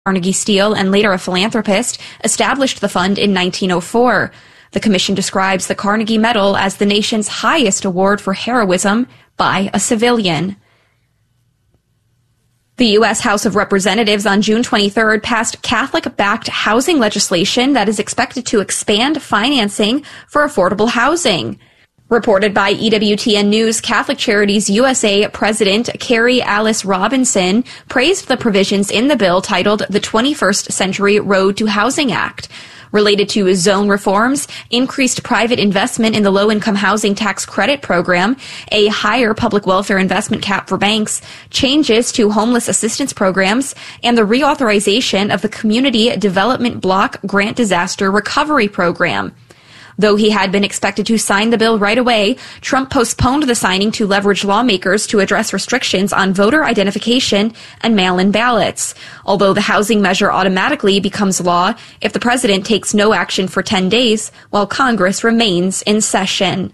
Carnegie Steel, and later a philanthropist, established the fund in 1904. The commission describes the Carnegie Medal as the nation's highest award for heroism by a civilian. The U.S. House of Representatives on June 23rd passed Catholic-backed housing legislation that is expected to expand financing for affordable housing. Reported by EWTN News, Catholic Charities USA President Carrie Alice Robinson praised the provisions in the bill titled the 21st Century Road to Housing Act. Related to zone reforms, increased private investment in the low-income housing tax credit program, a higher public welfare investment cap for banks, changes to homeless assistance programs, and the reauthorization of the Community Development Block Grant Disaster Recovery Program. Though he had been expected to sign the bill right away, Trump postponed the signing to leverage lawmakers to address restrictions on voter identification and mail-in ballots. Although the housing measure automatically becomes law if the president takes no action for 10 days while Congress remains in session.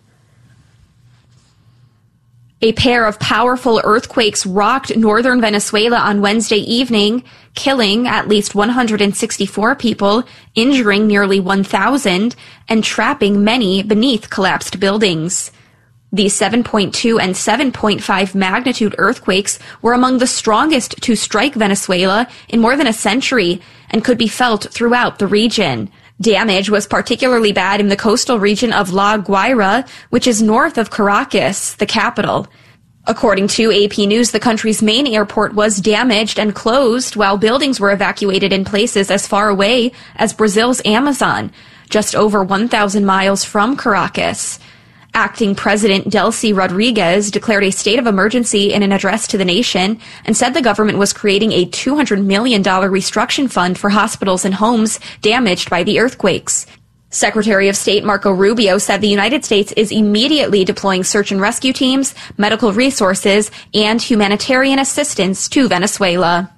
A pair of powerful earthquakes rocked northern Venezuela on Wednesday evening, killing at least 164 people, injuring nearly 1,000, and trapping many beneath collapsed buildings. The 7.2 and 7.5 magnitude earthquakes were among the strongest to strike Venezuela in more than a century and could be felt throughout the region. Damage was particularly bad in the coastal region of La Guaira, which is north of Caracas, the capital. According to AP News, the country's main airport was damaged and closed, while buildings were evacuated in places as far away as Brazil's Amazon, just over 1,000 miles from Caracas. Acting President Delcy Rodriguez declared a state of emergency in an address to the nation and said the government was creating a $200 million reconstruction fund for hospitals and homes damaged by the earthquakes. Secretary of State Marco Rubio said the United States is immediately deploying search and rescue teams, medical resources, and humanitarian assistance to Venezuela.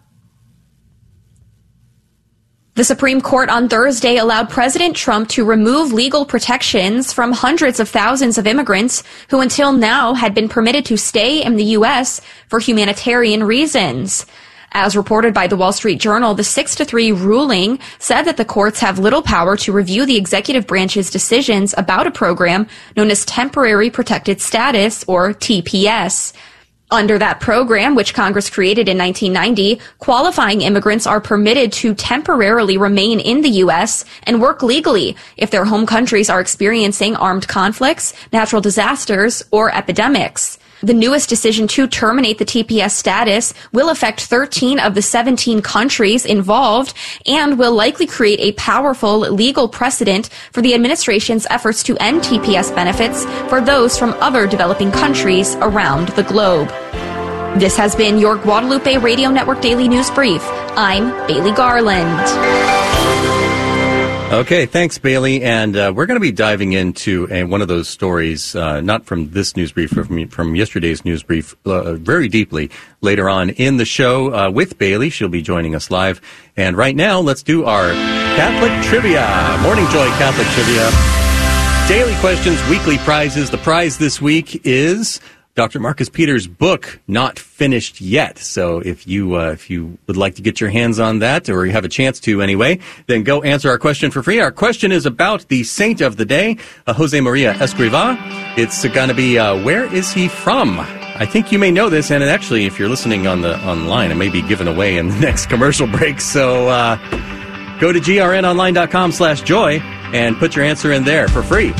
The Supreme Court on Thursday allowed President Trump to remove legal protections from hundreds of thousands of immigrants who until now had been permitted to stay in the U.S. for humanitarian reasons. As reported by the Wall Street Journal, the 6-3 ruling said that the courts have little power to review the executive branch's decisions about a program known as Temporary Protected Status, or TPS. Under that program, which Congress created in 1990, qualifying immigrants are permitted to temporarily remain in the U.S. and work legally if their home countries are experiencing armed conflicts, natural disasters, or epidemics. The newest decision to terminate the TPS status will affect 13 of the 17 countries involved and will likely create a powerful legal precedent for the administration's efforts to end TPS benefits for those from other developing countries around the globe. This has been your Guadalupe Radio Network Daily News Brief. I'm Bailey Garland. Okay, thanks, Bailey. And we're going to be diving into one of those stories, not from this news brief, from yesterday's news brief, very deeply later on in the show with Bailey. She'll be joining us live. And right now, let's do our Catholic Trivia. Morning Joy Catholic Trivia. Daily questions, weekly prizes. The prize this week is Dr. Marcus Peters' book, Not Finished Yet. So if you would like to get your hands on that, or you have a chance to anyway, then go answer our question for free. Our question is about the saint of the day, Jose Maria Escrivá. It's going to be, where is he from? I think you may know this, and actually, if you're listening online, it may be given away in the next commercial break. So go to grnonline.com/joy and put your answer in there for free.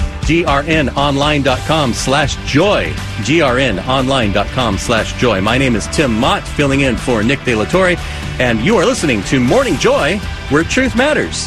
grnonline.com/joy. grnonline.com/joy. My name is Tim Mott, filling in for Nick De La Torre, and you are listening to Morning Joy, where truth matters.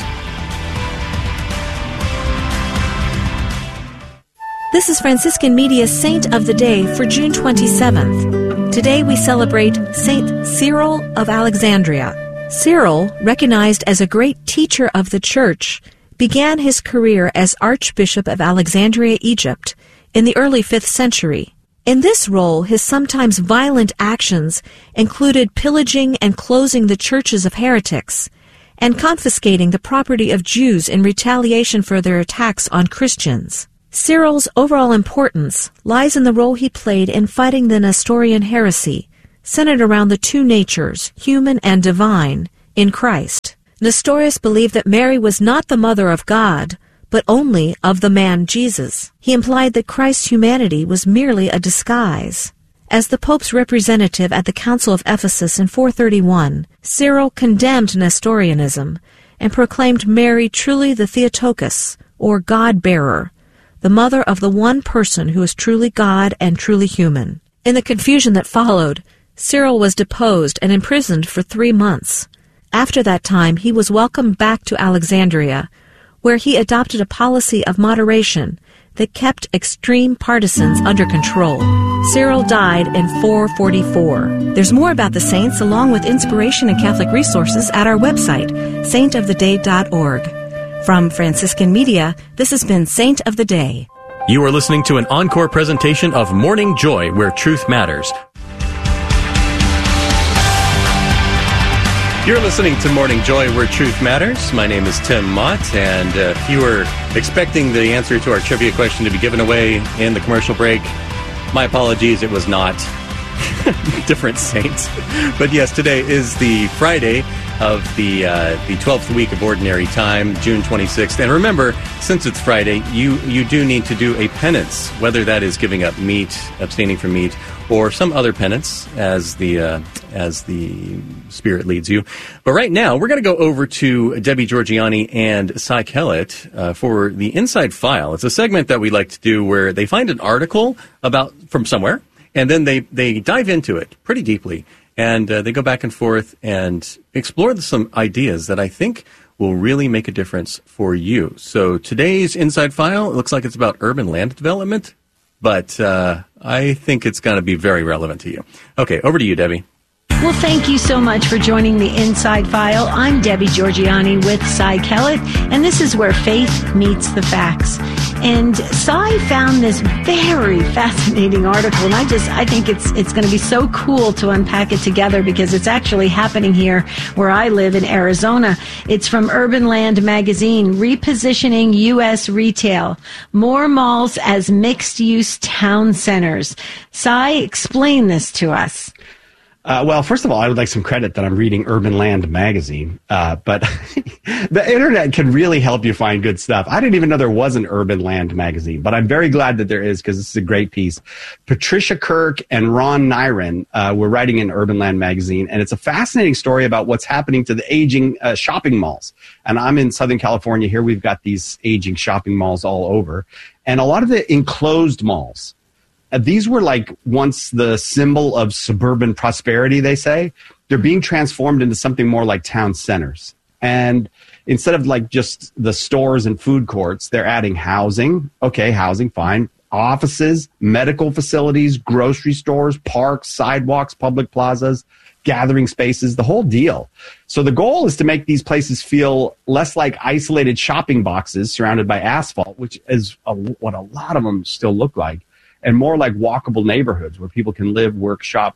This is Franciscan Media's Saint of the Day for June 27th. Today we celebrate Saint Cyril of Alexandria. Cyril, recognized as a great teacher of the Church, began his career as Archbishop of Alexandria, Egypt, in the early 5th century. In this role, his sometimes violent actions included pillaging and closing the churches of heretics, and confiscating the property of Jews in retaliation for their attacks on Christians. Cyril's overall importance lies in the role he played in fighting the Nestorian heresy, centered around the two natures, human and divine, in Christ. Nestorius believed that Mary was not the mother of God, but only of the man Jesus. He implied that Christ's humanity was merely a disguise. As the Pope's representative at the Council of Ephesus in 431, Cyril condemned Nestorianism and proclaimed Mary truly the Theotokos, or God-bearer, the mother of the one person who is truly God and truly human. In the confusion that followed, Cyril was deposed and imprisoned for 3 months. After that time, he was welcomed back to Alexandria, where he adopted a policy of moderation that kept extreme partisans under control. Cyril died in 444. There's more about the saints along with inspiration and Catholic resources at our website, saintoftheday.org. From Franciscan Media, this has been Saint of the Day. You are listening to an encore presentation of Morning Joy, where truth matters. You're listening to Morning Joy, where truth matters. My name is Tim Mott, and if you were expecting the answer to our trivia question to be given away in the commercial break, my apologies, it was not. Different saints. But yes, today is the Friday of the 12th week of Ordinary Time, June 26th. And remember, since it's Friday, you do need to do a penance, whether that is giving up meat, abstaining from meat, or some other penance as the Spirit leads you. But right now, we're going to go over to Debbie Georgianni and Cy Kellett for the Inside File. It's a segment that we like to do where they find an article from somewhere, and then they dive into it pretty deeply, and they go back and forth and explore some ideas that I think will really make a difference for you. So today's Inside File, it looks like it's about urban land development, but I think it's going to be very relevant to you. Okay, over to you, Debbie. Well, thank you so much for joining the Inside File. I'm Debbie Georgianni with Cy Kellett, and this is where faith meets the facts. And Cy found this very fascinating article, and I think it's going to be so cool to unpack it together because it's actually happening here where I live in Arizona. It's from Urban Land Magazine, Repositioning U.S. Retail, More Malls as Mixed-Use Town Centers. Cy, explain this to us. Well, first of all, I would like some credit that I'm reading Urban Land Magazine, but the internet can really help you find good stuff. I didn't even know there was an Urban Land Magazine, but I'm very glad that there is because this is a great piece. Patricia Kirk and Ron Nyren were writing in Urban Land Magazine, and it's a fascinating story about what's happening to the aging shopping malls. And I'm in Southern California. Here we've got these aging shopping malls all over, and a lot of the enclosed malls. These were like once the symbol of suburban prosperity, they say. They're being transformed into something more like town centers. And instead of like just the stores and food courts, they're adding housing. Okay, housing, fine. Offices, medical facilities, grocery stores, parks, sidewalks, public plazas, gathering spaces, the whole deal. So the goal is to make these places feel less like isolated shopping boxes surrounded by asphalt, which is what a lot of them still look like, and more like walkable neighborhoods where people can live, work, shop,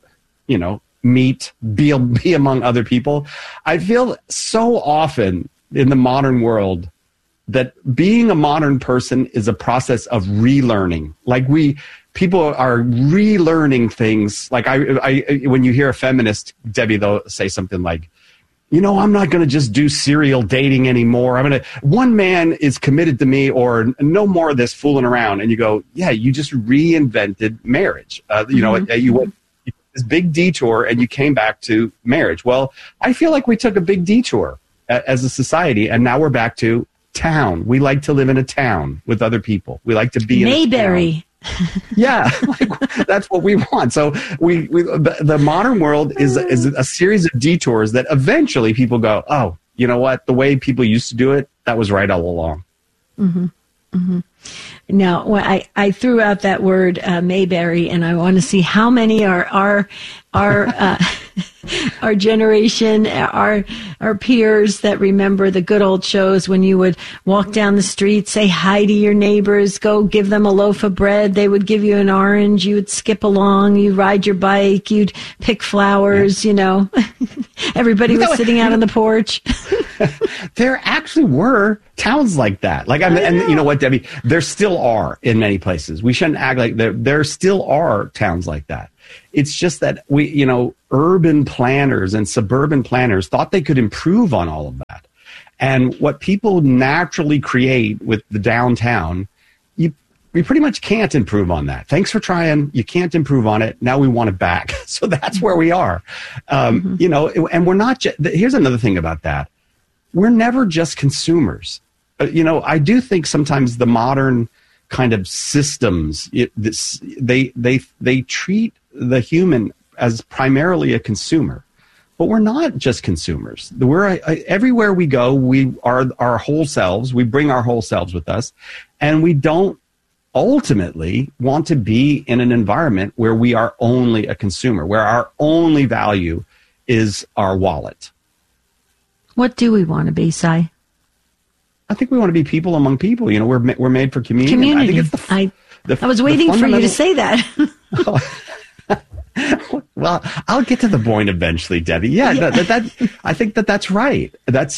meet, be among other people. I feel so often in the modern world that being a modern person is a process of relearning. Like people are relearning things. Like I when you hear a feminist, Debbie, they'll say something like, I'm not going to just do serial dating anymore. One man is committed to me, or no more of this fooling around. And you go, yeah, you just reinvented marriage. You went this big detour and you came back to marriage. Well, I feel like we took a big detour as a society, and now we're back to town. We like to live in a town with other people. We like to be in Mayberry. A town. Yeah, that's what we want. So the modern world is a series of detours that eventually people go, oh, you know what? The way people used to do it, that was right all along. Mm-hmm. Mm-hmm. Now, I threw out that word Mayberry, and I want to see how many are our generation, our peers that remember the good old shows when you would walk down the street, say hi to your neighbors, go give them a loaf of bread. They would give you an orange. You would skip along. You'd ride your bike. You'd pick flowers, Everybody was sitting out on the porch. There actually were towns like that. And you know what, Debbie? There still are in many places. We shouldn't act like there still are towns like that. It's just that urban planners and suburban planners thought they could improve on all of that. And what people naturally create with the downtown, we pretty much can't improve on that. Thanks for trying. You can't improve on it. Now we want it back. So that's where we are. And we're not here's another thing about that. We're never just consumers. I do think sometimes the modern kind of systems, they treat the human as primarily a consumer. But we're not just consumers. Everywhere we go, we are our whole selves. We bring our whole selves with us. And we don't ultimately want to be in an environment where we are only a consumer, where our only value is our wallet. What do we want to be, Si? I think we want to be people among people. We're made for community. Community. I was waiting for you to say that. Well, I'll get to the point eventually, Debbie. Yeah. I think that's right.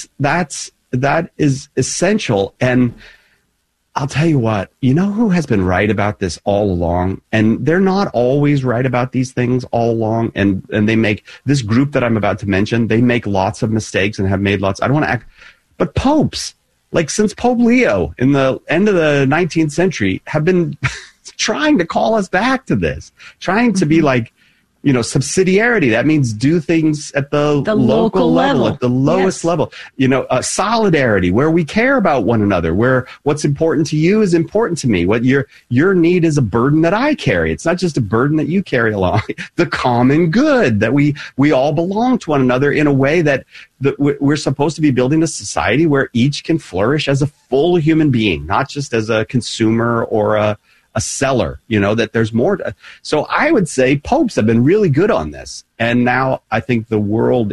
That is essential. And I'll tell you what, who has been right about this all along? And they're not always right about these things all along. And they make this group that I'm about to mention, they make lots of mistakes and have made lots. I don't want to act, but popes, like since Pope Leo in the end of the 19th century, have been trying to call us back to this, trying to be like, subsidiarity. That means do things at the local level, at the lowest level. Solidarity, where we care about one another, where what's important to you is important to me. What your need is a burden that I carry. It's not just a burden that you carry along. The common good, that we all belong to one another in a way that we're supposed to be building a society where each can flourish as a full human being, not just as a consumer or a seller, that there's more. So I would say popes have been really good on this. And now I think the world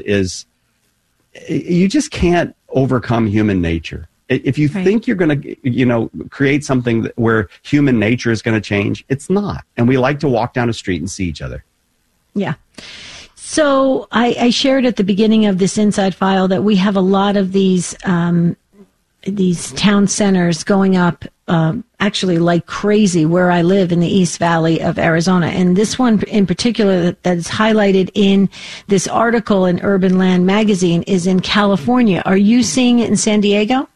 you just can't overcome human nature. If you think you're going to, create something where human nature is going to change, it's not. And we like to walk down a street and see each other. Yeah. So I shared at the beginning of this Inside File that we have a lot of these town centers going up actually like crazy where I live in the East Valley of Arizona. And this one in particular that is highlighted in this article in Urban Land magazine is in California. Are you seeing it in San Diego?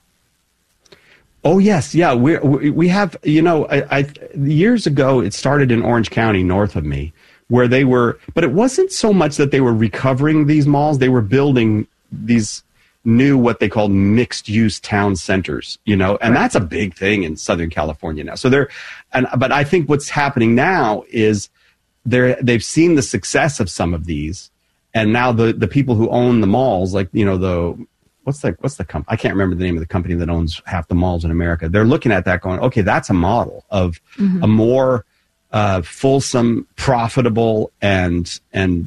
Oh, yes. Yeah, we have, years ago, it started in Orange County north of me, where they were, but it wasn't so much that they were recovering these malls. They were building these new, what they call mixed use town centers, and that's a big thing in Southern California now. So but I think what's happening now is they've seen the success of some of these, and now the people who own the malls, like, what's the company? I can't remember the name of the company that owns half the malls in America. They're looking at that going, okay, that's a model of a more fulsome, profitable, and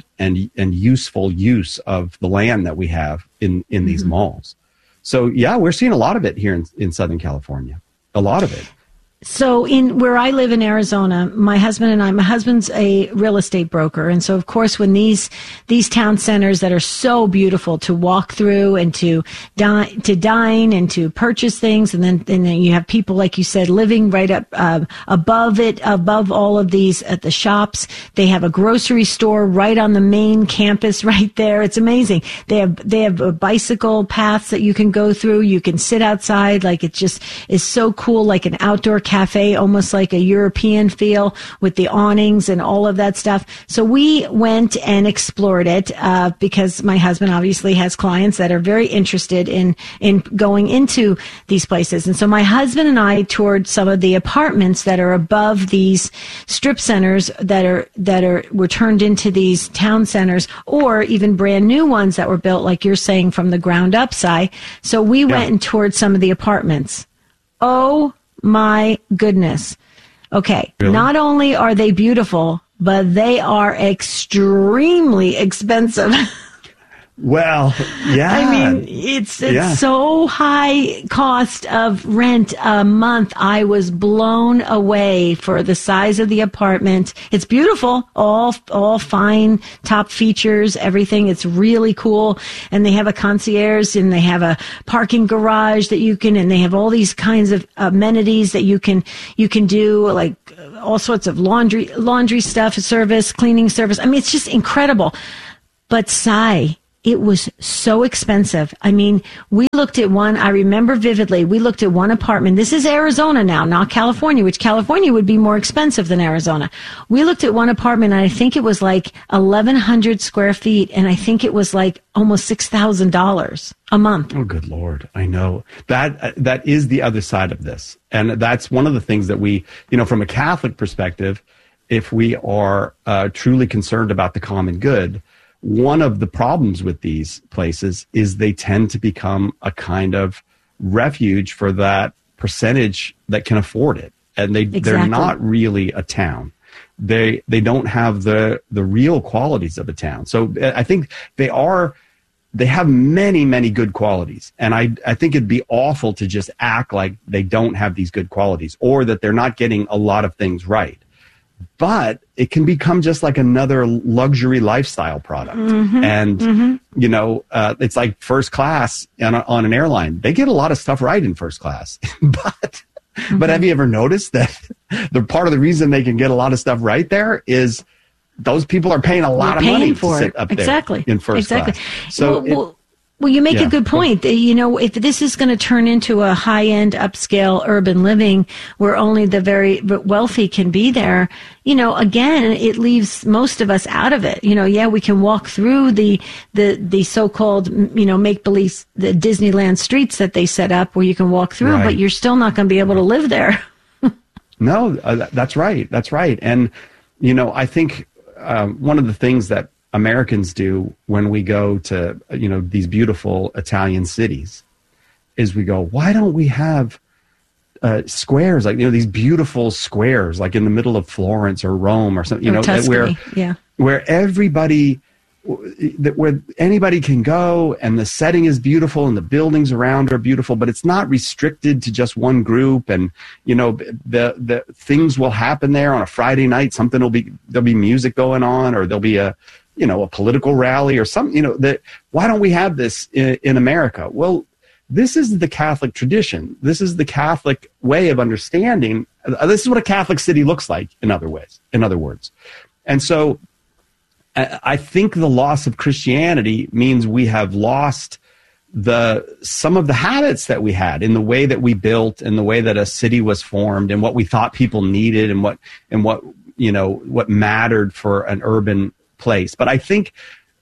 useful use of the land that we have in these malls. So yeah, we're seeing a lot of it here in Southern California. A lot of it. So where I live in Arizona, my husband's a real estate broker. And so, of course, when these town centers that are so beautiful to walk through and to dine and to purchase things, and then you have people, like you said, living right up above all of these at the shops. They have a grocery store right on the main campus right there. It's amazing. They have bicycle paths that you can go through. You can sit outside. Like, it just is so cool, like an outdoor cafe, almost like a European feel with the awnings and all of that stuff. So we went and explored it because my husband obviously has clients that are very interested in going into these places. And so my husband and I toured some of the apartments that are above these strip centers that were turned into these town centers, or even brand new ones that were built, like you're saying, from the ground up, Si. So we went and toured some of the apartments. Oh my goodness. Okay. Really? Not only are they beautiful, but they are extremely expensive. Well, yeah. I mean, it's so high cost of rent a month. I was blown away for the size of the apartment. It's beautiful, all fine, top features, everything. It's really cool. And they have a concierge, and they have a parking garage that and they have all these kinds of amenities that you can do, like all sorts of laundry stuff, service, cleaning service. I mean, it's just incredible. But Cy, it was so expensive. I mean, we looked at one, I remember vividly, we looked at one apartment. This is Arizona now, not California, which California would be more expensive than Arizona. We looked at one apartment, and I think it was like 1,100 square feet, and I think it was like almost $6,000 a month. Oh, good Lord. I know. That is the other side of this. And that's one of the things that we, from a Catholic perspective, if we are truly concerned about the common good, one of the problems with these places is they tend to become a kind of refuge for that percentage that can afford it. And they're not really a town. They don't have the real qualities of a town. So I think they have many, many good qualities. And I think it'd be awful to just act like they don't have these good qualities or that they're not getting a lot of things right. But it can become just like another luxury lifestyle product. Mm-hmm. And, it's like first class on an airline. They get a lot of stuff right in first class. But have you ever noticed that the part of the reason they can get a lot of stuff right there is those people are paying a lot of money to sit up there in first class. So well, you make a good point. If this is going to turn into a high-end, upscale urban living where only the very wealthy can be there, again, it leaves most of us out of it. We can walk through the so-called, make-believe, the Disneyland streets that they set up where you can walk through, but you're still not going to be able to live there. No, that's right. That's right. And, I think one of the things that Americans do when we go to, these beautiful Italian cities is we go, why don't we have squares, like, these beautiful squares, like in the middle of Florence or Rome or something, Tuscany, where where anybody can go and the setting is beautiful and the buildings around are beautiful, but it's not restricted to just one group. And, the things will happen there on a Friday night. There'll be music going on, or there'll be a political rally or something, why don't we have this in America? Well, this is the Catholic tradition. This is the Catholic way of understanding. This is what a Catholic city looks like, in other words. And so I think the loss of Christianity means we have lost some of the habits that we had in the way that we built and the way that a city was formed and what we thought people needed and what mattered for an urban place. But I think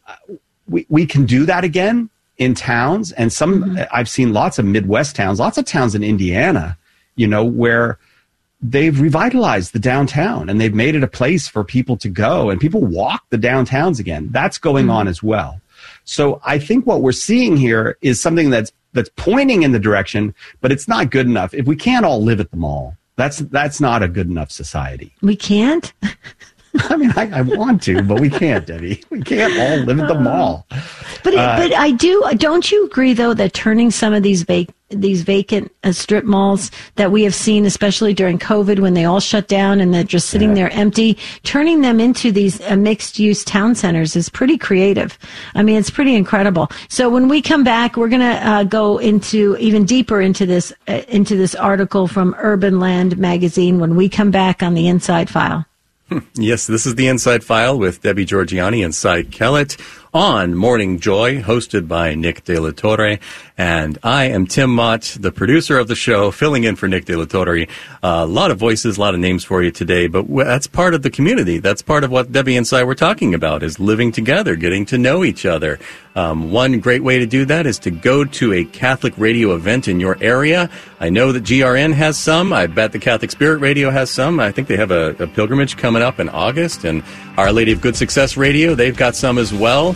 we can do that again in towns. And I've seen lots of Midwest towns, lots of towns in Indiana, where they've revitalized the downtown and they've made it a place for people to go and people walk the downtowns again. That's going on as well. So I think what we're seeing here is something that's pointing in the direction, but it's not good enough. If we can't all live at the mall, that's not a good enough society. We can't? I mean, I want to, but we can't, Debbie. We can't all live at the mall. But I do. Don't you agree, though, that turning some of these vacant strip malls that we have seen, especially during COVID when they all shut down and they're just sitting there empty, turning them into these mixed-use town centers is pretty creative. I mean, it's pretty incredible. So when we come back, we're going to go into even deeper into this article from Urban Land magazine when we come back on the Inside File. Yes, this is the Inside File with Debbie Georgianni and Cy Kellett on Morning Joy, hosted by Nick De La Torre. And I am Tim Mott, the producer of the show, filling in for Nick De La Torre. A lot of voices, a lot of names for you today, but that's part of the community. That's part of what Debbie and Cy were talking about, is living together, getting to know each other. One great way to do that is to go to a Catholic radio event in your area. I know that GRN has some. I bet the Catholic Spirit Radio has some. I think they have a pilgrimage coming up in August, and Our Lady of Good Success Radio, they've got some as well.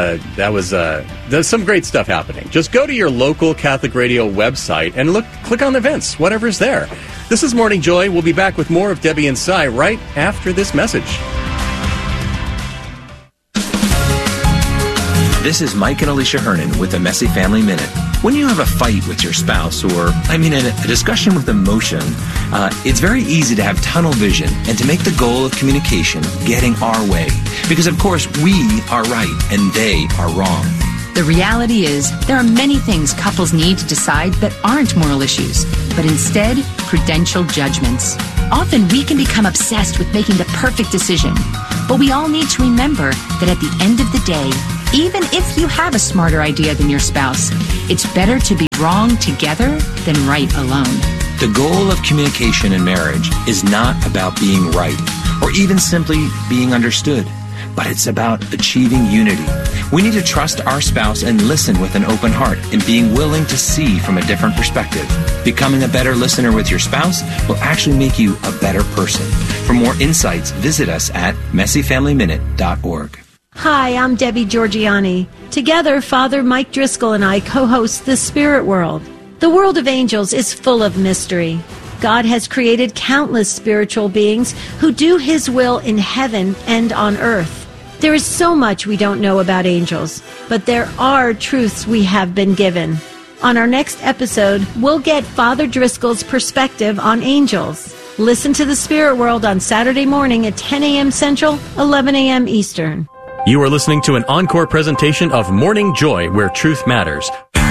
There's some great stuff happening. Just go to your local Catholic radio website and click on events, whatever's there. This is Morning Joy. We'll be back with more of Debbie and Cy right after this message. This is Mike and Alicia Hernon with the Messy Family Minute. When you have a fight with your spouse or, a discussion with emotion, it's very easy to have tunnel vision and to make the goal of communication getting our way. Because, of course, we are right and they are wrong. The reality is there are many things couples need to decide that aren't moral issues, but instead prudential judgments. Often we can become obsessed with making the perfect decision, but we all need to remember that at the end of the day, even if you have a smarter idea than your spouse, it's better to be wrong together than right alone. The goal of communication in marriage is not about being right or even simply being understood, but it's about achieving unity. We need to trust our spouse and listen with an open heart and being willing to see from a different perspective. Becoming a better listener with your spouse will actually make you a better person. For more insights, visit us at messyfamilyminute.org. Hi, I'm Debbie Georgiani. Together, Father Mike Driscoll and I co-host The Spirit World. The world of angels is full of mystery. God has created countless spiritual beings who do His will in heaven and on earth. There is so much we don't know about angels, but there are truths we have been given. On our next episode, we'll get Father Driscoll's perspective on angels. Listen to The Spirit World on Saturday morning at 10 a.m. Central, 11 a.m. Eastern. You are listening to an encore presentation of Morning Joy, where truth matters.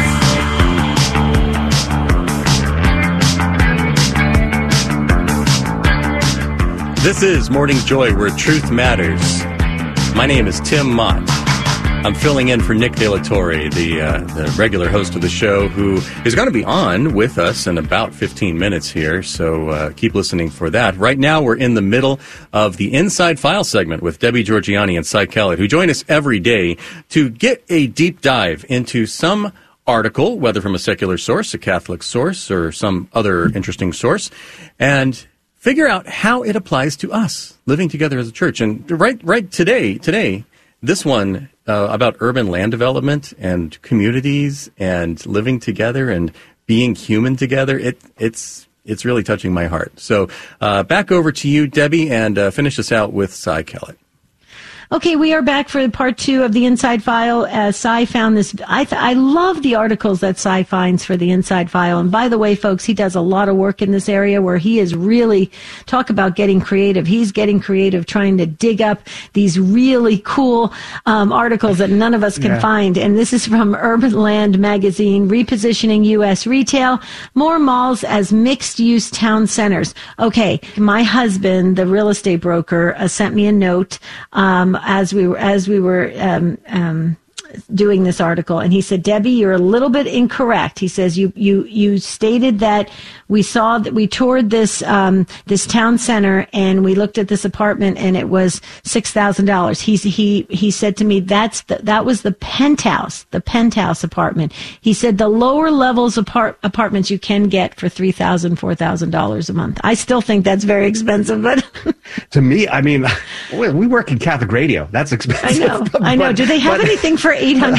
This is Morning Joy, where truth matters. My name is Tim Mott. I'm filling in for Nick De La Torre, the regular host of the show, who is going to be on with us in about 15 minutes here, so keep listening for that. Right now, we're in the middle of the Inside File segment with Debbie Georgiani and Cy Kellett, who join us every day to get a deep dive into some article, whether from a secular source, a Catholic source, or some other interesting source, and figure out how it applies to us living together as a church. And right today, this one about urban land development and communities and living together and being human together, it's really touching my heart. So back over to you, Debbie, and finish us out with Cy Kellett. Okay, we are back for part 2 of the Inside File. Cy found this. I love the articles that Cy finds for the Inside File. And by the way, folks, he does a lot of work in this area where he is really, talk about getting creative. He's getting creative, trying to dig up these really cool articles that none of us can find. And this is from Urban Land Magazine, Repositioning U.S. Retail, More Malls as Mixed-Use Town Centers. Okay, my husband, the real estate broker, sent me a note as we were doing this article, and he said, Debbie, you're a little bit incorrect. He says you stated that we toured this town center and we looked at this apartment and it was $6,000. He said to me that was the penthouse apartment. He said the lower levels apartments you can get for $3,000, $4,000 a month. I still think that's very expensive, but to me, I mean, we work in Catholic radio. That's expensive. I know. Do they have anything for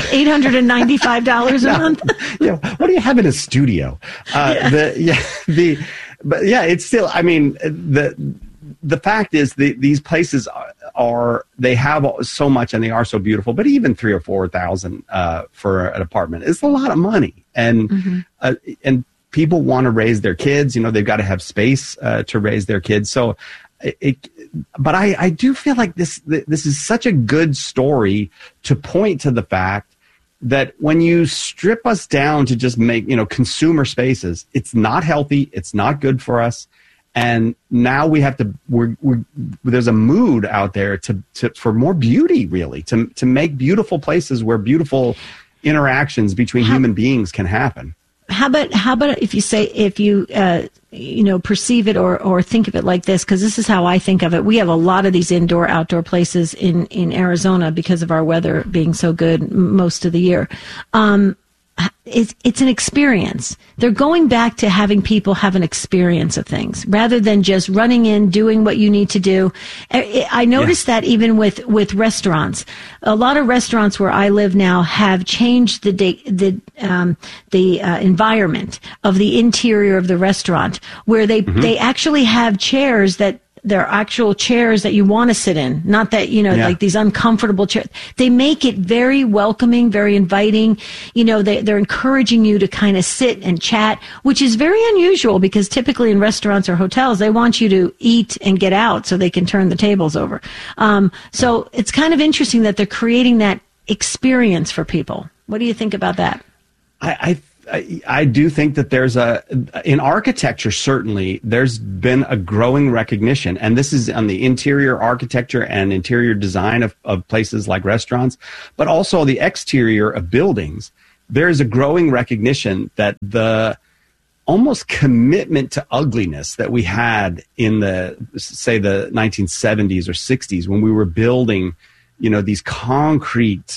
$895 a month? Yeah. What do you have in a studio? It's still, I mean, the fact is these places they have so much and they are so beautiful, but even $3,000 or $4,000 for an apartment is a lot of money. And, and people want to raise their kids, they've got to have space, to raise their kids. So but I do feel like this is such a good story to point to the fact that when you strip us down to just make, consumer spaces, it's not healthy. It's not good for us. And now we have to, there's a mood out there for more beauty, really, to make beautiful places where beautiful interactions between human beings can happen. How about if you perceive it or think of it like this, because this is how I think of it. We have a lot of these outdoor places in Arizona because of our weather being so good most of the year. It's an experience. They're going back to having people have an experience of things rather than just running in, doing what you need to do. I noticed that even with restaurants. A lot of restaurants where I live now have changed the environment of the interior of the restaurant, where they actually have chairs that they're actual chairs that you want to sit in, not that, like these uncomfortable chairs. They make it very welcoming, very inviting. They're encouraging you to kind of sit and chat, which is very unusual because typically in restaurants or hotels, they want you to eat and get out so they can turn the tables over. So it's kind of interesting that they're creating that experience for people. What do you think about that? I do think that in architecture, certainly, there's been a growing recognition, and this is on the interior architecture and interior design of places like restaurants, but also the exterior of buildings. There is a growing recognition that the almost commitment to ugliness that we had in the 1970s or 60s when we were building, these concrete,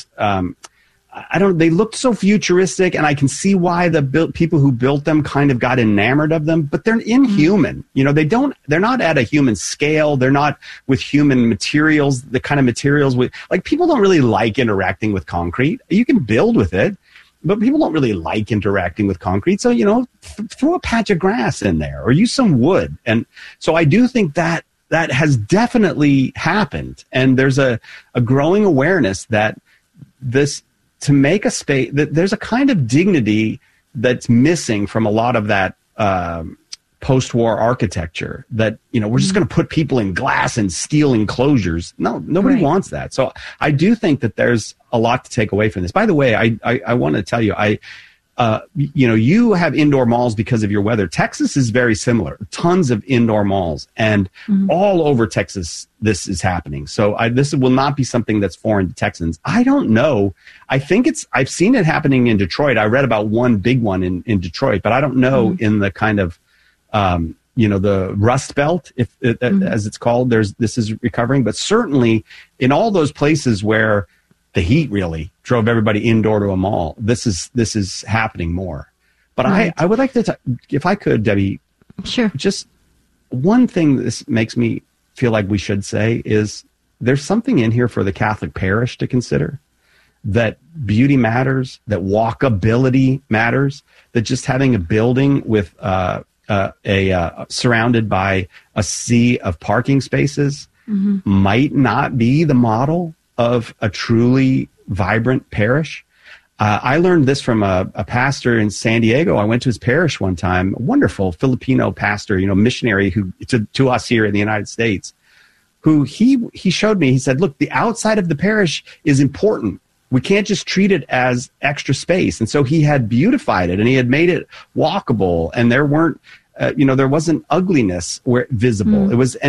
they looked so futuristic, and I can see why the people who built them kind of got enamored of them, but they're inhuman. They're not at a human scale. They're not with human materials, the kind of materials people don't really like interacting with concrete. You can build with it, but people don't really like interacting with concrete. So, throw a patch of grass in there or use some wood. And so I do think that has definitely happened. And there's a growing awareness that to make a space, that there's a kind of dignity that's missing from a lot of that post-war architecture, that, we're just going to put people in glass and steel enclosures. No, nobody wants that. So I do think that there's a lot to take away from this. By the way, I want to tell you, you have indoor malls because of your weather. Texas is very similar. Tons of indoor malls, and all over Texas, this is happening. So this will not be something that's foreign to Texans. I don't know. I think I've seen it happening in Detroit. I read about one big one in Detroit, but I don't know in the kind of, the Rust Belt, as it's called, this is recovering, but certainly in all those places where the heat really drove everybody indoor to a mall, this is happening more. But I would like to, if I could, Debbie, sure. Just one thing this makes me feel like we should say is there's something in here for the Catholic parish to consider, that beauty matters, that walkability matters, that just having a building with surrounded by a sea of parking spaces might not be the model of a truly vibrant parish. I learned this from a pastor in San Diego. I went to his parish one time, a wonderful Filipino pastor, missionary to us here in the United States, who he showed me. He said, look, the outside of the parish is important. We can't just treat it as extra space. And so he had beautified it, and he had made it walkable, and there weren't, there wasn't ugliness visible. It was,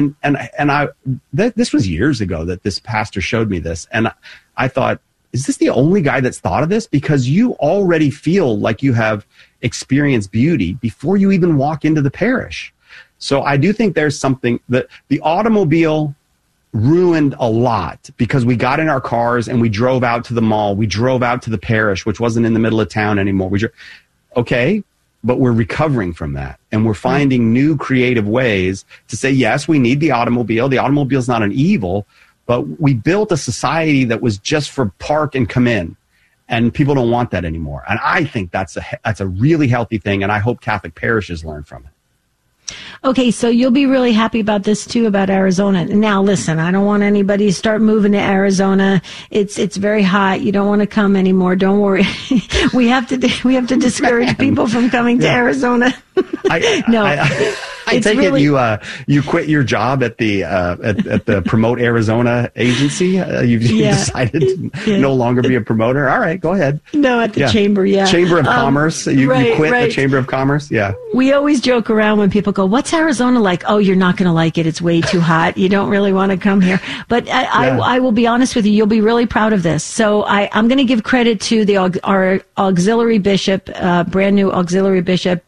this was years ago that this pastor showed me this. And I thought, is this the only guy that's thought of this? Because you already feel like you have experienced beauty before you even walk into the parish. So I do think there's something that the automobile ruined a lot, because we got in our cars and we drove out to the mall. We drove out to the parish, which wasn't in the middle of town anymore. Okay, but we're recovering from that. And we're finding new creative ways to say, yes, we need the automobile. The automobile is not an evil, but we built a society that was just for park and come in. And people don't want that anymore. And I think that's a really healthy thing. And I hope Catholic parishes learn from it. Okay, so you'll be really happy about this too, about Arizona. Now, listen, I don't want anybody to start moving to Arizona. It's very hot. You don't want to come anymore. Don't worry. we have to discourage people from coming to Arizona. I take really, it you quit your job at the Promote Arizona agency. You've decided to no longer be a promoter. All right, go ahead. No, at the chamber, Chamber of Commerce. You quit the Chamber of Commerce. Yeah. We always joke around when people go, "What's Arizona like?" Oh, you're not going to like it. It's way too hot. You don't really want to come here. But I will be honest with you. You'll be really proud of this. So I'm going to give credit to our auxiliary bishop, brand new auxiliary bishop.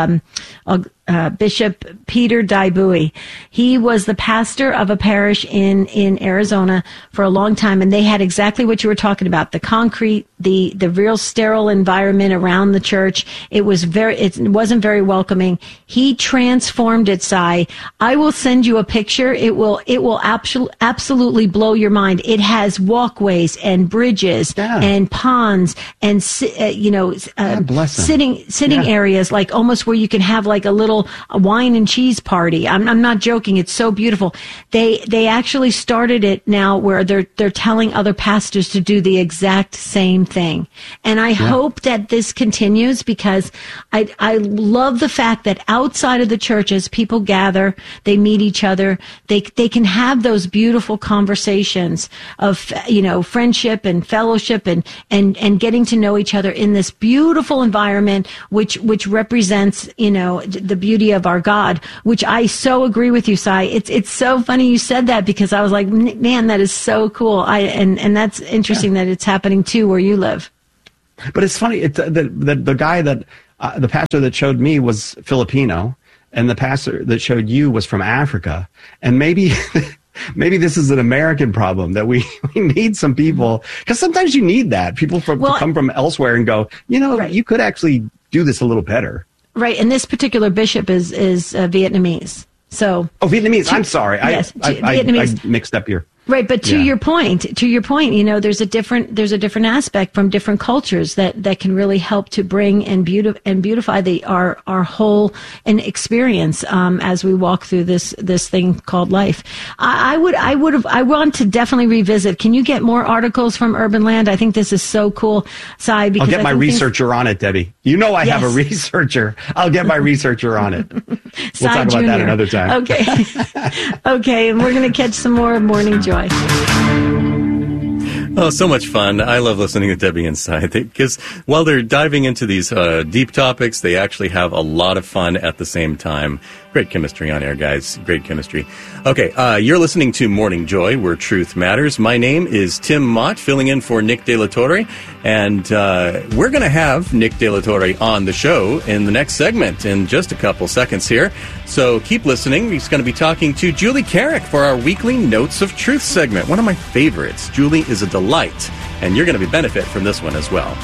Bishop Peter Daibui. He was the pastor of a parish in Arizona for a long time, and they had exactly what you were talking about, the concrete, the real sterile environment around the church. It wasn't very welcoming. He transformed it, Si. I will send you a picture. It will absolutely blow your mind. It has walkways and bridges and ponds and sitting areas, like almost where you can have like a little little wine and cheese party. I'm not joking. It's so beautiful. They actually started it now where they're telling other pastors to do the exact same thing. And I hope that this continues, because I love the fact that outside of the churches, people gather, they meet each other, they can have those beautiful conversations of, you know, friendship and fellowship and getting to know each other in this beautiful environment, which represents, you know, the beauty of our God, which I so agree with you, Sai. It's so funny you said that, because I was like, man, that is so cool. And that's interesting that it's happening too where you live. But it's funny. It's the guy that the pastor that showed me was Filipino, and the pastor that showed you was from Africa. And maybe this is an American problem, that we need some people, because sometimes you need that people to come from elsewhere and go, you know, you could actually do this a little better. Right. And this particular bishop is Vietnamese. So Vietnamese. I'm sorry. Yes, I mixed up your. Right, but to your point, you know, there's a different aspect from different cultures that can really help to bring and beautify our whole experience as we walk through this thing called life. I want to definitely revisit. Can you get more articles from Urban Land? I think this is so cool, Sai. Because I'll get my researcher on it, Debbie. You know I have a researcher. I'll get my researcher on it. We'll talk about that another time. Okay, okay, and we're gonna catch some more Morning Joy. Oh, so much fun. I love listening to Debbie and Sai, because while they're diving into these deep topics, they actually have a lot of fun at the same time. Great chemistry on air, guys. Great chemistry. Okay, you're listening to Morning Joy, where truth matters. My name is Tim Mott, filling in for Nick De La Torre, and we're going to have Nick De La Torre on the show in the next segment in just a couple seconds here. So keep listening. He's going to be talking to Julie Carrick for our weekly Notes of Truth segment, one of my favorites. Julie is a delight, and you're going to benefit from this one as well.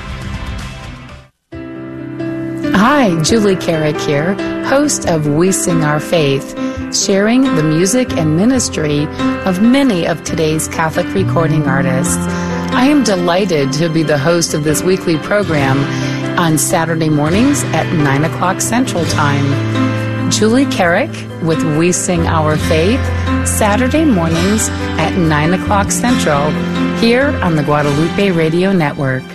Hi, Julie Carrick here, host of We Sing Our Faith, sharing the music and ministry of many of today's Catholic recording artists. I am delighted to be the host of this weekly program on Saturday mornings at 9 o'clock Central Time. Julie Carrick with We Sing Our Faith, Saturday mornings at 9 o'clock Central, here on the Guadalupe Radio Network.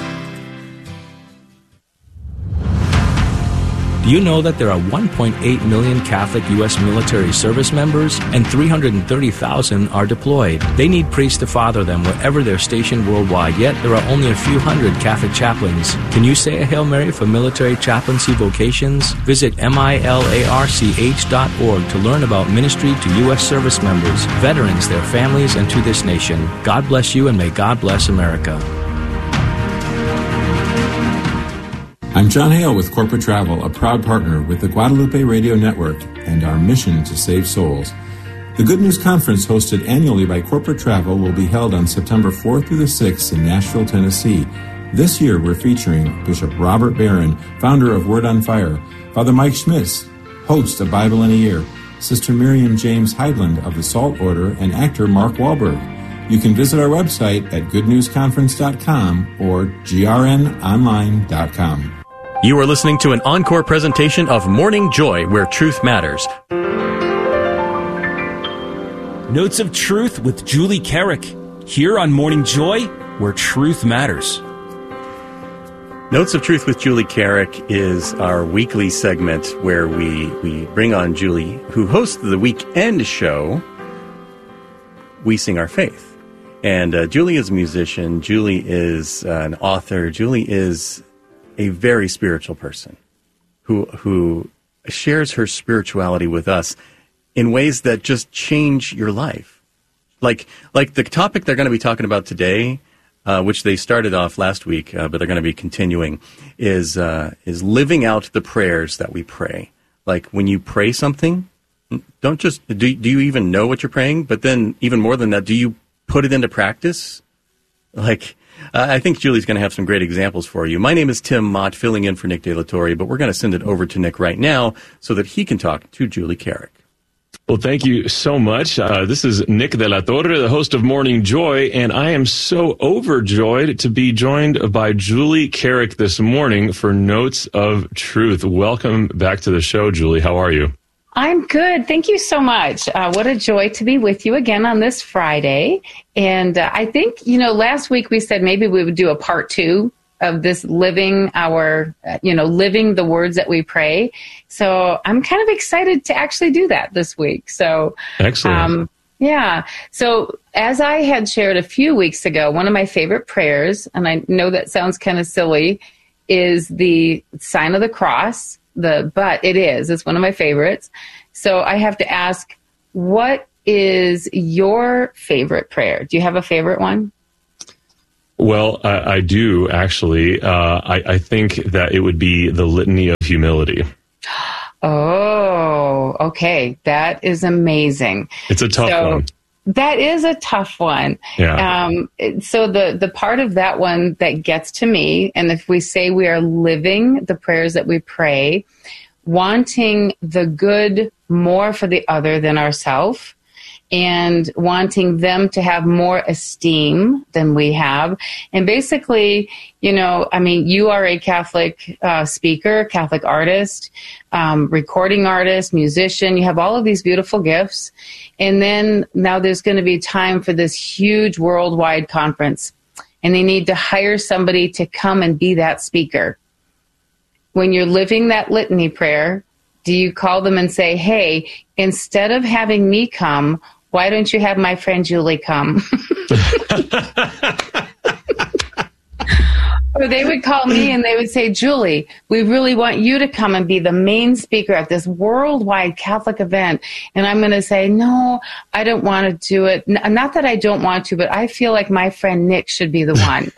Do you know that there are 1.8 million Catholic U.S. military service members and 330,000 are deployed? They need priests to father them wherever they're stationed worldwide, yet there are only a few hundred Catholic chaplains. Can you say a Hail Mary for military chaplaincy vocations? Visit milarch.org to learn about ministry to U.S. service members, veterans, their families, and to this nation. God bless you, and may God bless America. I'm John Hale with Corporate Travel, a proud partner with the Guadalupe Radio Network and our mission to save souls. The Good News Conference, hosted annually by Corporate Travel, will be held on September 4th through the 6th in Nashville, Tennessee. This year, we're featuring Bishop Robert Barron, founder of Word on Fire, Father Mike Schmitz, host of Bible in a Year, Sister Miriam James Heidland of the Salt Order, and actor Mark Wahlberg. You can visit our website at goodnewsconference.com or grnonline.com. You are listening to an encore presentation of Morning Joy, where truth matters. Notes of Truth with Julie Carrick, here on Morning Joy, where truth matters. Notes of Truth with Julie Carrick is our weekly segment where we bring on Julie, who hosts the weekend show, We Sing Our Faith. And Julie is a musician. Julie is an author. Julie is a very spiritual person who shares her spirituality with us in ways that just change your life. Like the topic they're going to be talking about today, which they started off last week, but they're going to be continuing, is living out the prayers that we pray. Like when you pray something, don't just, do you even know what you're praying? But then even more than that, do you put it into practice? I think Julie's going to have some great examples for you. My name is Tim Mott, filling in for Nick De La Torre, but we're going to send it over to Nick right now so that he can talk to Julie Carrick. Well, thank you so much. This is Nick de la Torre, the host of Morning Joy, and I am so overjoyed to be joined by Julie Carrick this morning for Notes of Truth. Welcome back to the show, Julie. How are you? I'm good. Thank you so much. What a joy to be with you again on this Friday. And I think, last week we said maybe we would do a part 2 of this living the words that we pray. So I'm kind of excited to actually do that this week. So excellent. Yeah. So as I had shared a few weeks ago, one of my favorite prayers, and I know that sounds kind of silly, is the sign of the cross. But it's one of my favorites. So I have to ask, what is your favorite prayer? Do you have a favorite one? Well, I do, actually. I think that it would be the Litany of Humility. Oh, okay. That is amazing. It's a tough one. That is a tough one. Yeah. So the part of that one that gets to me, and if we say we are living the prayers that we pray, wanting the good more for the other than ourselves, and wanting them to have more esteem than we have. And basically, you are a Catholic speaker, Catholic artist, recording artist, musician. You have all of these beautiful gifts. And then now there's going to be time for this huge worldwide conference. And they need to hire somebody to come and be that speaker. When you're living that litany prayer, do you call them and say, hey, instead of having me come, why don't you have my friend Julie come? Or they would call me and they would say, Julie, we really want you to come and be the main speaker at this worldwide Catholic event. And I'm going to say, no, I don't want to do it. Not that I don't want to, but I feel like my friend Nick should be the one.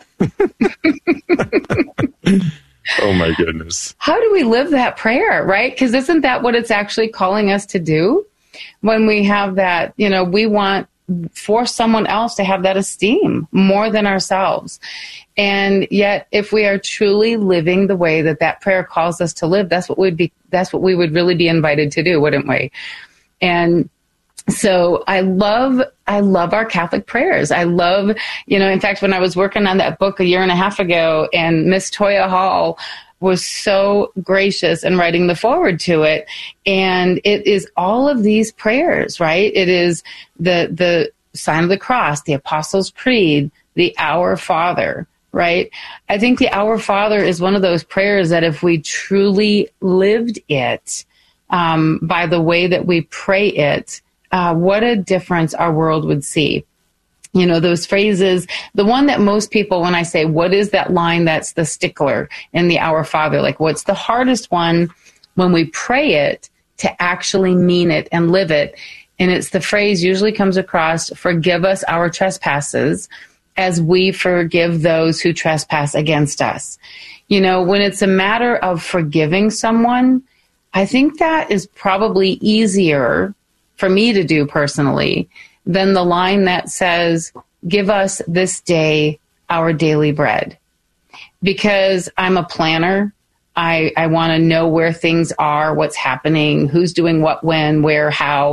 Oh, my goodness. How do we live that prayer, right? Because isn't that what it's actually calling us to do? When we have that, we want for someone else to have that esteem more than ourselves. And yet, if we are truly living the way that prayer calls us to live, that's what we would really be invited to do, wouldn't we? And so I love our Catholic prayers. I love, in fact, when I was working on that book a year and a half ago, and Miss Toya Hall was so gracious in writing the foreword to it. And it is all of these prayers, right? It is the sign of the cross, the Apostles' Creed, the Our Father, right? I think the Our Father is one of those prayers that if we truly lived it by the way that we pray it, what a difference our world would see. Those phrases, the one that most people, when I say, what is that line that's the stickler in the Our Father? Like, what's the hardest one when we pray it to actually mean it and live it? And it's the phrase usually comes across, forgive us our trespasses as we forgive those who trespass against us. When it's a matter of forgiving someone, I think that is probably easier for me to do personally than the line that says, give us this day our daily bread. Because I'm a planner. I want to know where things are, what's happening, who's doing what, when, where, how.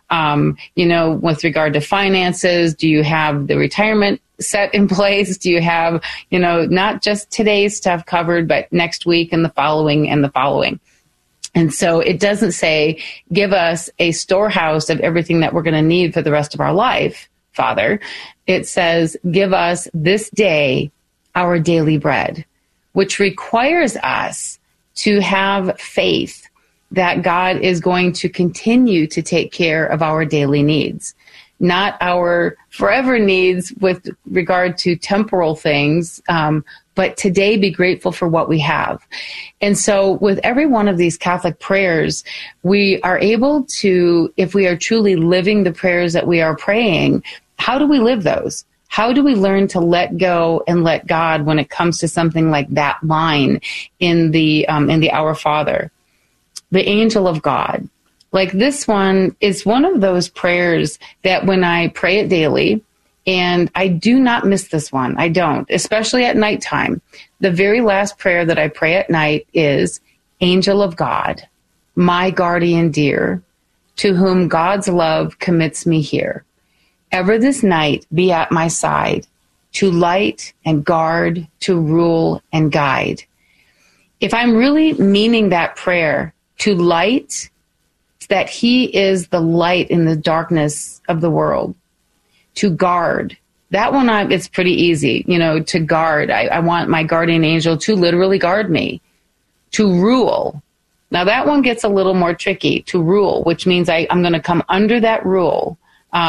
With regard to finances, do you have the retirement set in place? Do you have, not just today's stuff covered, but next week and the following and the following? And so it doesn't say, give us a storehouse of everything that we're going to need for the rest of our life, Father. It says, give us this day our daily bread, which requires us to have faith that God is going to continue to take care of our daily needs, not our forever needs with regard to temporal things, but today be grateful for what we have. And so with every one of these Catholic prayers, we are able to, if we are truly living the prayers that we are praying, how do we live those? How do we learn to let go and let God when it comes to something like that line in the Our Father? The angel of God. Like this one is one of those prayers that when I pray it daily, and I do not miss this one. I don't, especially at nighttime. The very last prayer that I pray at night is, Angel of God, my guardian dear, to whom God's love commits me here. Ever this night be at my side, to light and guard, to rule and guide. If I'm really meaning that prayer, to light, that he is the light in the darkness of the world. To guard, that one, it's pretty easy, to guard. I want my guardian angel to literally guard me. To rule. Now that one gets a little more tricky, to rule, which means I'm going to come under that rule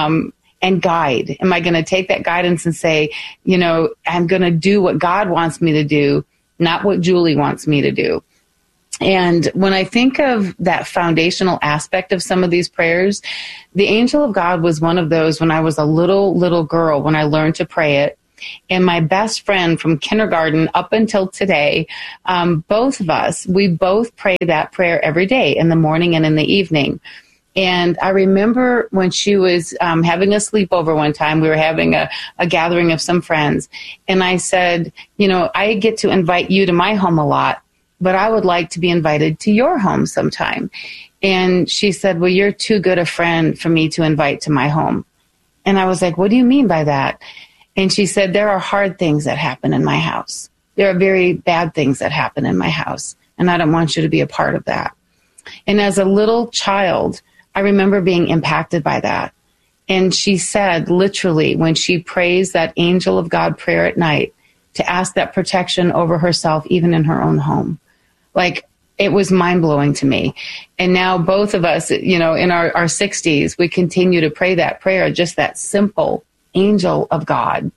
and guide. Am I going to take that guidance and say, I'm going to do what God wants me to do, not what Julie wants me to do? And when I think of that foundational aspect of some of these prayers, the angel of God was one of those when I was a little girl, when I learned to pray it. And my best friend from kindergarten up until today, both of us, we both pray that prayer every day in the morning and in the evening. And I remember when she was having a sleepover one time, we were having a gathering of some friends. And I said, I get to invite you to my home a lot, but I would like to be invited to your home sometime. And she said, well, you're too good a friend for me to invite to my home. And I was like, what do you mean by that? And she said, there are hard things that happen in my house. There are very bad things that happen in my house. And I don't want you to be a part of that. And as a little child, I remember being impacted by that. And she said, literally, when she prays that angel of God prayer at night, to ask that protection over herself, even in her own home. Like, it was mind-blowing to me. And now both of us, in our 60s, we continue to pray that prayer, just that simple angel of God.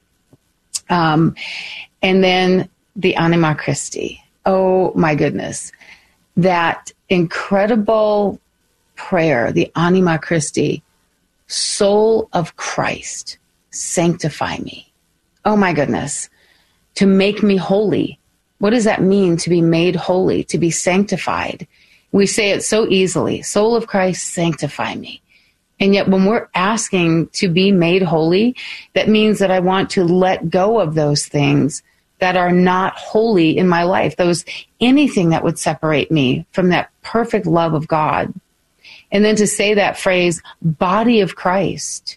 And then the Anima Christi. Oh, my goodness. That incredible prayer, the Anima Christi, soul of Christ, sanctify me. Oh, my goodness. To make me holy. What does that mean, to be made holy, to be sanctified? We say it so easily, soul of Christ, sanctify me. And yet when we're asking to be made holy, that means that I want to let go of those things that are not holy in my life, anything that would separate me from that perfect love of God. And then to say that phrase, body of Christ,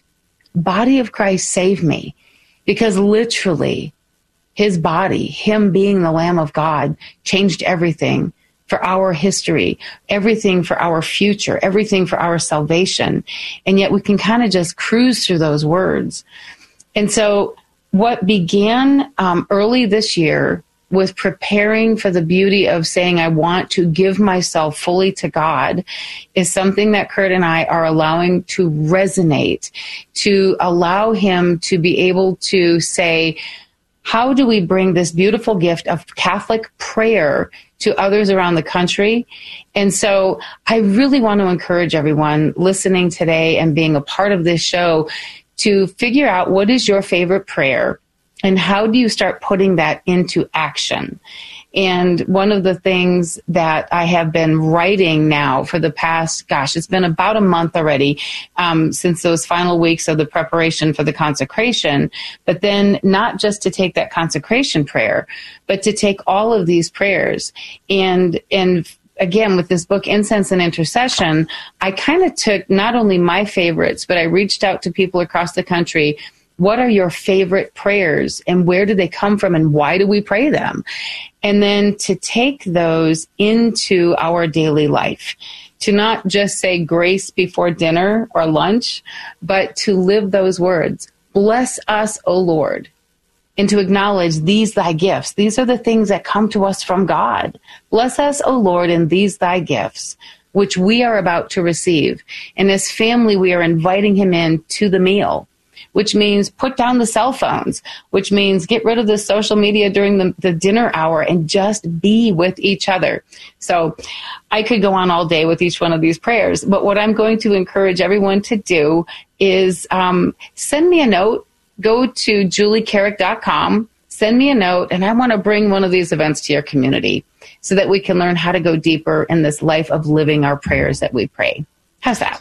save me. Because literally, his body, him being the Lamb of God, changed everything for our history, everything for our future, everything for our salvation. And yet we can kind of just cruise through those words. And so what began early this year with preparing for the beauty of saying, I want to give myself fully to God, is something that Kurt and I are allowing to resonate, to allow him to be able to say, how do we bring this beautiful gift of Catholic prayer to others around the country? And so I really want to encourage everyone listening today and being a part of this show to figure out what is your favorite prayer and how do you start putting that into action. And one of the things that I have been writing now for the past, it's been about a month already, since those final weeks of the preparation for the consecration, but then not just to take that consecration prayer, but to take all of these prayers. And again, with this book, Incense and Intercession, I kind of took not only my favorites, but I reached out to people across the country. What are your favorite prayers and where do they come from and why do we pray them? And then to take those into our daily life, to not just say grace before dinner or lunch, but to live those words. Bless us, O Lord, and to acknowledge these thy gifts. These are the things that come to us from God. Bless us, O Lord, and these thy gifts, which we are about to receive. And as family, we are inviting him in to the meal, which means put down the cell phones, which means get rid of the social media during the dinner hour and just be with each other. So I could go on all day with each one of these prayers, but what I'm going to encourage everyone to do is send me a note. Go to juliecarrick.com, send me a note, and I want to bring one of these events to your community so that we can learn how to go deeper in this life of living our prayers that we pray. How's that?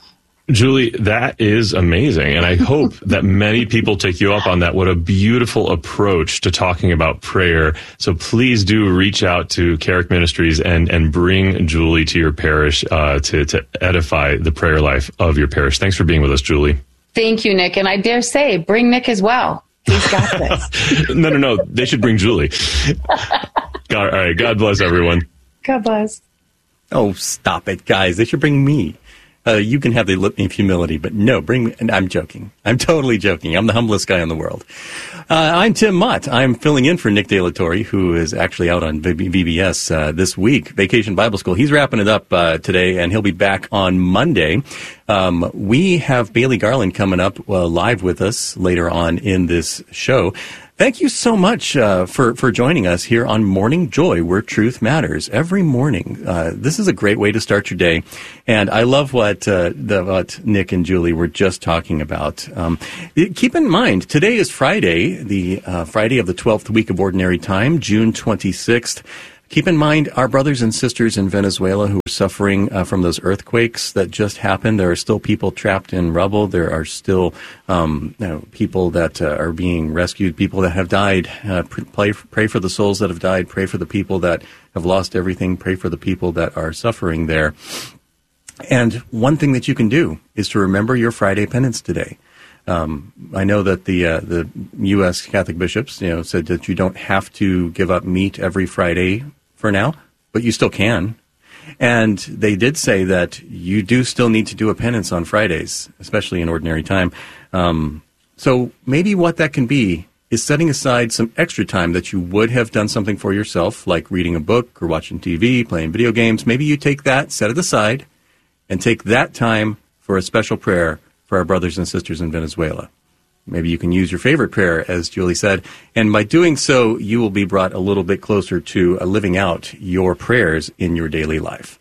Julie, that is amazing. And I hope that many people take you up on that. What a beautiful approach to talking about prayer. So please do reach out to Carrick Ministries and bring Julie to your parish to edify the prayer life of your parish. Thanks for being with us, Julie. Thank you, Nick. And I dare say, bring Nick as well. He's got this. No. They should bring Julie. All right. God bless everyone. God bless. Oh, stop it, guys. They should bring me. You can have the litany of humility, but no, bring me. And I'm joking. I'm totally joking. I'm the humblest guy in the world. I'm Tim Mott. I'm filling in for Nick De La Torre, who is actually out on VBS this week, Vacation Bible School. He's wrapping it up today, and he'll be back on Monday. We have Bailey Garland coming up live with us later on in this show. Thank you so much for joining us here on Morning Joy, where truth matters. Every morning, this is a great way to start your day, and I love what Nick and Julie were just talking about. Keep in mind, today is Friday, the Friday of the 12th week of Ordinary Time, June 26th. Keep in mind our brothers and sisters in Venezuela who are suffering from those earthquakes that just happened. There are still people trapped in rubble. There are still people that are being rescued, people that have died. Pray for the souls that have died. Pray for the people that have lost everything. Pray for the people that are suffering there. And one thing that you can do is to remember your Friday penance today. I know that the U.S. Catholic bishops, said that you don't have to give up meat every Friday for now, but you still can. And they did say that you do still need to do a penance on Fridays, especially in ordinary time. So maybe what that can be is setting aside some extra time that you would have done something for yourself, like reading a book or watching TV, playing video games. Maybe you take that, set it aside, and take that time for a special prayer for our brothers and sisters in Venezuela. Maybe you can use your favorite prayer, as Julie said, and by doing so, you will be brought a little bit closer to living out your prayers in your daily life.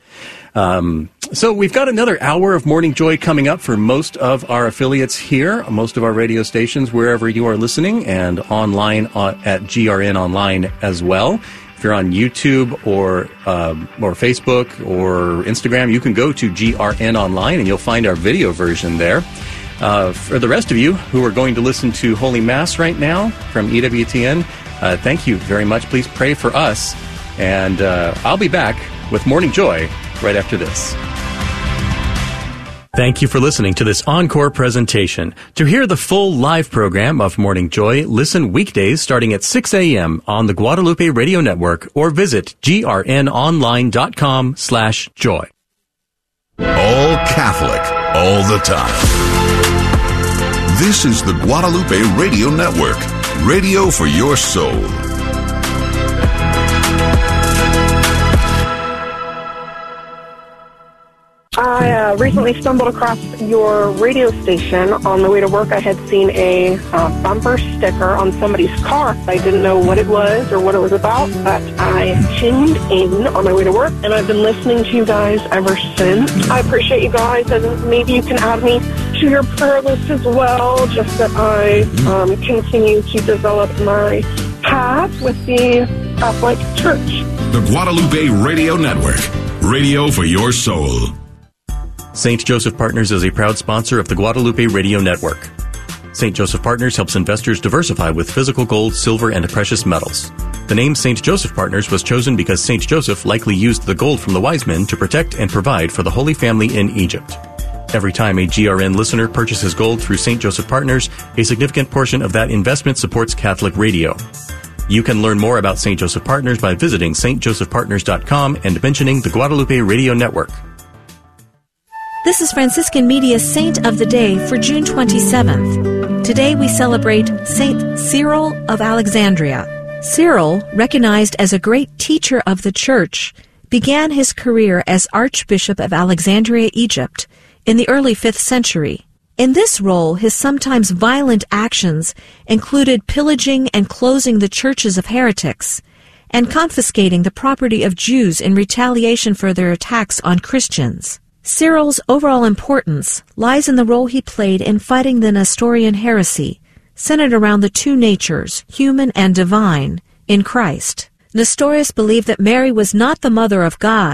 So we've got another hour of Morning Joy coming up for most of our affiliates here, most of our radio stations, wherever you are listening, and online at GRN Online as well. If you're on YouTube or Facebook or Instagram, you can go to GRN Online and you'll find our video version there. For the rest of you who are going to listen to Holy Mass right now from EWTN, thank you very much. Please pray for us. And I'll be back with Morning Joy right after this. Thank you for listening to this encore presentation. To hear the full live program of Morning Joy, listen weekdays starting at 6 a.m. on the Guadalupe Radio Network or visit grnonline.com/joy. All Catholic, all the time. This is the Guadalupe Radio Network, radio for your soul. I recently stumbled across your radio station. On the way to work, I had seen a bumper sticker on somebody's car. I didn't know what it was or what it was about, but I tuned in on my way to work, and I've been listening to you guys ever since. I appreciate you guys, and maybe you can add me to your prayer list as well, just that I continue to develop my path with the Catholic Church. The Guadalupe Radio Network, radio for your soul. St. Joseph Partners is a proud sponsor of the Guadalupe Radio Network. St. Joseph Partners helps investors diversify with physical gold, silver, and precious metals. The name St. Joseph Partners was chosen because St. Joseph likely used the gold from the wise men to protect and provide for the Holy Family in Egypt. Every time a GRN listener purchases gold through St. Joseph Partners, a significant portion of that investment supports Catholic radio. You can learn more about St. Joseph Partners by visiting stjosephpartners.com and mentioning the Guadalupe Radio Network. This is Franciscan Media's Saint of the Day for June 27th. Today we celebrate Saint Cyril of Alexandria. Cyril, recognized as a great teacher of the Church, began his career as Archbishop of Alexandria, Egypt, in the early 5th century. In this role, his sometimes violent actions included pillaging and closing the churches of heretics, and confiscating the property of Jews in retaliation for their attacks on Christians. Cyril's overall importance lies in the role he played in fighting the Nestorian heresy, centered around the two natures, human and divine, in Christ. Nestorius believed that Mary was not the mother of God,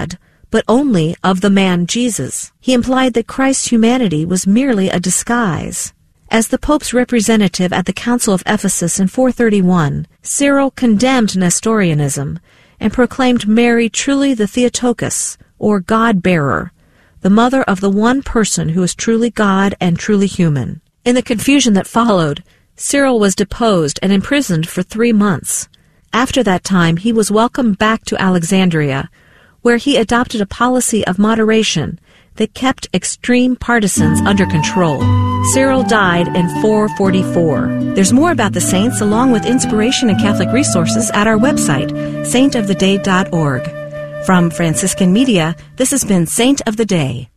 but only of the man Jesus. He implied that Christ's humanity was merely a disguise. As the Pope's representative at the Council of Ephesus in 431, Cyril condemned Nestorianism and proclaimed Mary truly the Theotokos, or God-bearer, the mother of the one person who is truly God and truly human. In the confusion that followed, Cyril was deposed and imprisoned for 3 months. After that time, he was welcomed back to Alexandria, where he adopted a policy of moderation that kept extreme partisans under control. Cyril died in 444. There's more about the saints along with inspiration and Catholic resources at our website, saintoftheday.org. From Franciscan Media, this has been Saint of the Day.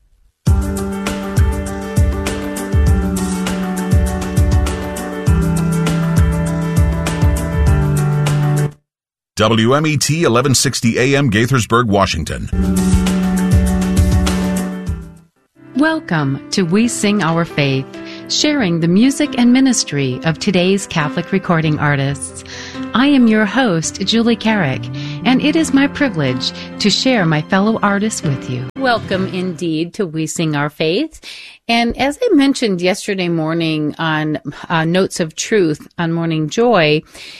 WMET 1160 AM Gaithersburg, Washington. Welcome to We Sing Our Faith, sharing the music and ministry of today's Catholic recording artists. I am your host, Julie Carrick, and it is my privilege to share my fellow artists with you. Welcome indeed to We Sing Our Faith. And as I mentioned yesterday morning on Notes of Truth on Morning Joy,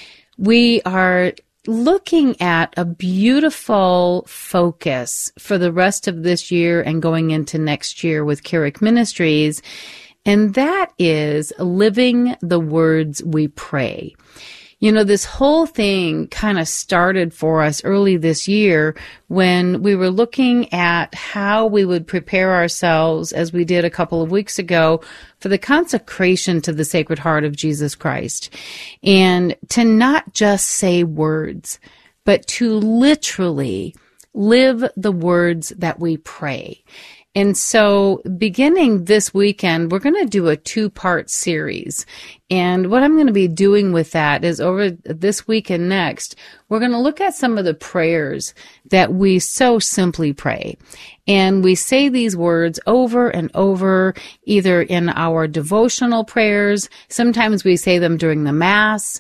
we are looking at a beautiful focus for the rest of this year and going into next year with Carrick Ministries, and that is living the words we pray. You know, this whole thing kind of started for us early this year when we were looking at how we would prepare ourselves, as we did a couple of weeks ago, for the consecration to the Sacred Heart of Jesus Christ. And to not just say words, but to literally live the words that we pray. And so beginning this weekend, we're going to do a 2-part series. And what I'm going to be doing with that is over this week and next, we're going to look at some of the prayers that we so simply pray. And we say these words over and over, either in our devotional prayers. Sometimes we say them during the Mass.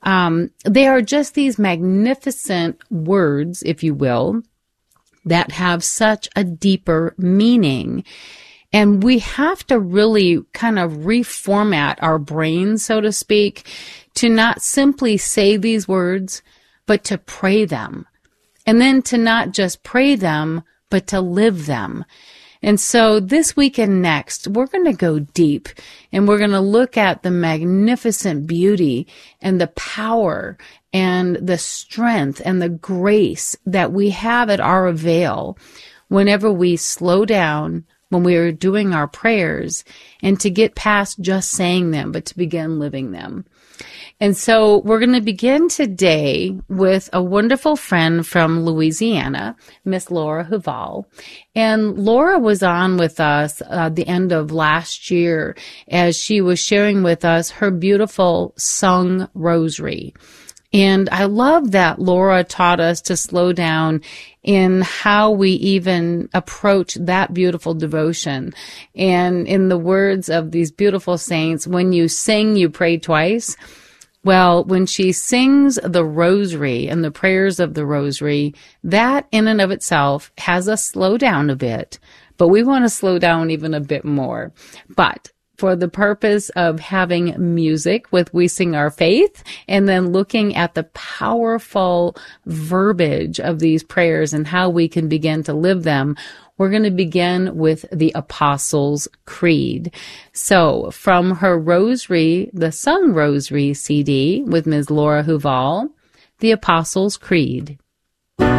They are just these magnificent words, if you will, that have such a deeper meaning. And we have to really kind of reformat our brains, so to speak, to not simply say these words, but to pray them. And then to not just pray them, but to live them. And so this week and next, we're going to go deep and we're going to look at the magnificent beauty and the power and the strength and the grace that we have at our avail whenever we slow down when we are doing our prayers, and to get past just saying them, but to begin living them. And so we're going to begin today with a wonderful friend from Louisiana, Miss Laura Huval. And Laura was on with us the end of last year as she was sharing with us her beautiful sung rosary. And I love that Laura taught us to slow down in how we even approach that beautiful devotion. And in the words of these beautiful saints, when you sing, you pray twice. Well, when she sings the rosary and the prayers of the rosary, that in and of itself has us slow down a bit, but we want to slow down even a bit more. But for the purpose of having music with We Sing Our Faith, and then looking at the powerful verbiage of these prayers and how we can begin to live them, we're going to begin with the Apostles' Creed. So from her Rosary, the Sung Rosary CD with Ms. Laura Huval, the Apostles' Creed.